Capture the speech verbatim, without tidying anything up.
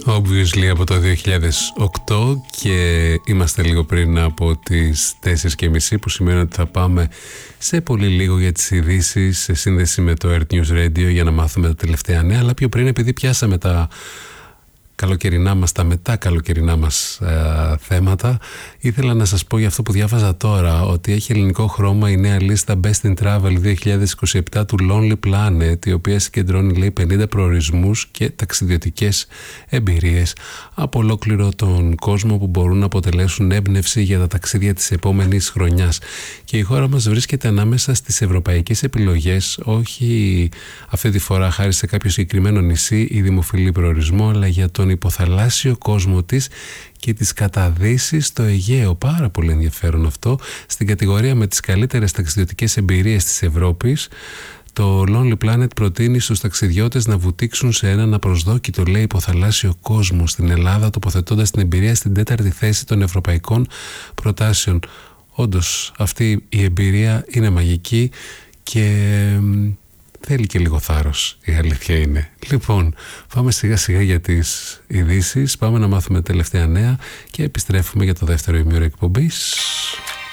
Obviously από το δύο χιλιάδες οκτώ και είμαστε λίγο πριν από τις τέσσερις και μισή, που σημαίνει ότι θα πάμε σε πολύ λίγο για τις ειδήσεις σε σύνδεση με το Earth News Radio για να μάθουμε τα τελευταία νέα. Αλλά πιο πριν, επειδή πιάσαμε τα καλοκαιρινά μας, τα μετά καλοκαιρινά μας ε, θέματα, ήθελα να σας πω για αυτό που διάβαζα τώρα, ότι έχει ελληνικό χρώμα η νέα λίστα Best in Travel δύο χιλιάδες είκοσι επτά του Lonely Planet, η οποία συγκεντρώνει, λέει, πενήντα προορισμούς και ταξιδιωτικές εμπειρίες από ολόκληρο τον κόσμο που μπορούν να αποτελέσουν έμπνευση για τα ταξίδια της επόμενης χρονιάς. Και η χώρα μας βρίσκεται ανάμεσα στις ευρωπαϊκές επιλογές, όχι αυτή τη φορά χάρη σε κάποιο συγκεκριμένο νησί ή δημοφιλή προορισμό, αλλά για τον υποθαλάσσιο κόσμο της και τις καταδύσεις στο Αιγαίο. Πάρα πολύ ενδιαφέρον αυτό. Στην κατηγορία με τις καλύτερες ταξιδιωτικές εμπειρίες της Ευρώπης, το Lonely Planet προτείνει στους ταξιδιώτες να βουτήξουν σε έναν απροσδόκητο, λέει, υποθαλάσσιο κόσμο στην Ελλάδα, τοποθετώντας την εμπειρία στην τέταρτη θέση των ευρωπαϊκών προτάσεων. Όντως, αυτή η εμπειρία είναι μαγική και θέλει και λίγο θάρρος, η αλήθεια είναι. Λοιπόν, πάμε σιγά σιγά για τις ειδήσεις, πάμε να μάθουμε τελευταία νέα και επιστρέφουμε για το δεύτερο ημίωρο εκπομπής.